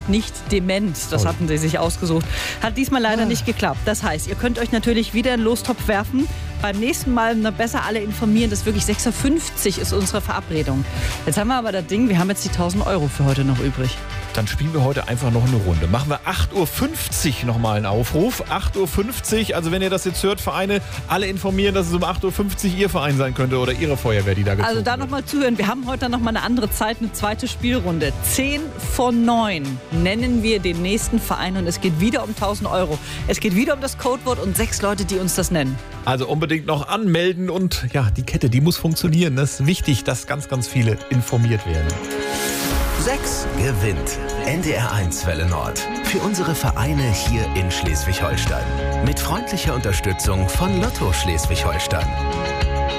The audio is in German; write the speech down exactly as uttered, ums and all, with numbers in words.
nicht dement. Das hatten sie sich ausgesucht. Hat diesmal leider nicht geklappt. Das heißt, ihr könnt euch natürlich wieder in den Lostopf werfen. Beim nächsten Mal na, besser alle informieren. Das ist wirklich sechs Uhr fünfzig ist unsere Verabredung. Jetzt haben wir aber das Ding, wir haben jetzt die tausend Euro für heute noch übrig. Dann spielen wir heute einfach noch eine Runde. Machen wir acht Uhr fünfzig nochmal einen Aufruf. acht Uhr fünfzig, also wenn ihr das jetzt hört, Vereine, alle informieren, dass es um acht Uhr fünfzig ihr Verein sein könnte oder ihre Feuerwehr, die da gezogen Also da nochmal zuhören. Wir haben heute dann nochmal eine andere Zeit, eine zweite Spielrunde. zehn vor neun nennen wir den nächsten Verein und es geht wieder um tausend Euro. Es geht wieder um das Codewort und sechs Leute, die uns das nennen. Also unbedingt noch anmelden und ja, die Kette, die muss funktionieren. Das ist wichtig, dass ganz, ganz viele informiert werden. sechs gewinnt. N D R eins Welle Nord. Für unsere Vereine hier in Schleswig-Holstein. Mit freundlicher Unterstützung von Lotto Schleswig-Holstein.